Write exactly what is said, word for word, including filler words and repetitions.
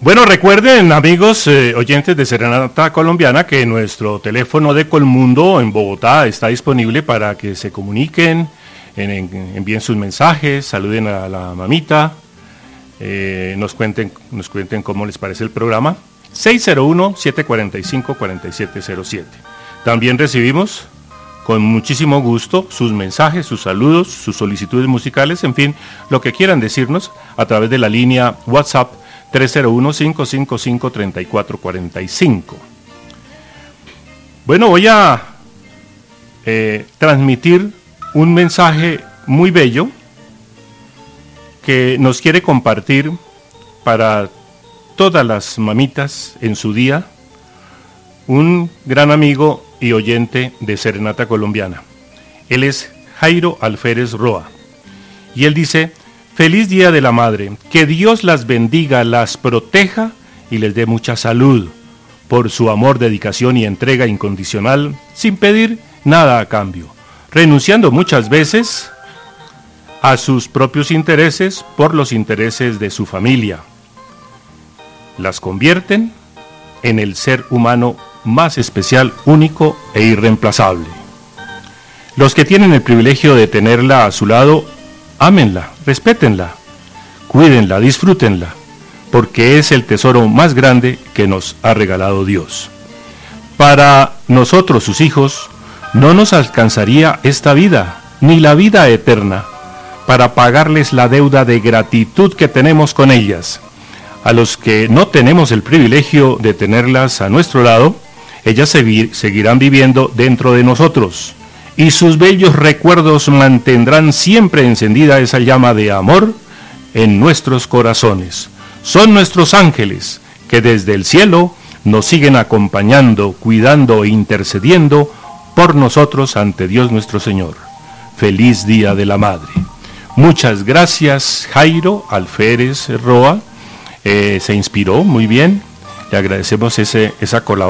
Bueno, recuerden, amigos eh, oyentes de Serenata Colombiana, que nuestro teléfono de Colmundo en Bogotá está disponible para que se comuniquen, en, en, envíen sus mensajes, saluden a la mamita, eh, nos cuenten, nos cuenten cómo les parece el programa. seis cero uno, siete cuatro cinco, cuatro siete cero siete. También recibimos con muchísimo gusto sus mensajes, sus saludos, sus solicitudes musicales, en fin, lo que quieran decirnos a través de la línea WhatsApp tres cero uno, cinco cinco cinco, tres cuatro cuatro cinco. Bueno, voy a eh, transmitir un mensaje muy bello que nos quiere compartir para todas las mamitas en su día, un gran amigo y oyente de Serenata Colombiana. Él es Jairo Alférez Roa y él dice: feliz Día de la Madre, que Dios las bendiga, las proteja y les dé mucha salud por su amor, dedicación y entrega incondicional, sin pedir nada a cambio, renunciando muchas veces a sus propios intereses por los intereses de su familia. Las convierten en el ser humano más especial, único e irreemplazable. Los que tienen el privilegio de tenerla a su lado, ámenla, respétenla, cuídenla, disfrútenla, porque es el tesoro más grande que nos ha regalado Dios. Para nosotros, sus hijos, no nos alcanzaría esta vida, ni la vida eterna, para pagarles la deuda de gratitud que tenemos con ellas. A los que no tenemos el privilegio de tenerlas a nuestro lado, ellas seguirán viviendo dentro de nosotros, y sus bellos recuerdos mantendrán siempre encendida esa llama de amor en nuestros corazones. Son nuestros ángeles que desde el cielo nos siguen acompañando, cuidando e intercediendo por nosotros ante Dios nuestro Señor. Feliz Día de la Madre. Muchas gracias, Jairo Alférez Roa. Eh, se inspiró muy bien. Le agradecemos ese, esa colaboración.